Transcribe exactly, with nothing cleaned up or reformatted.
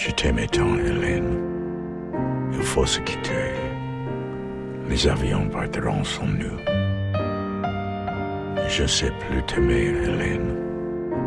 Je t'aimais tant, Hélène. Il faut se quitter. Les avions partiront sans nous. Je ne sais plus t'aimer, Hélène.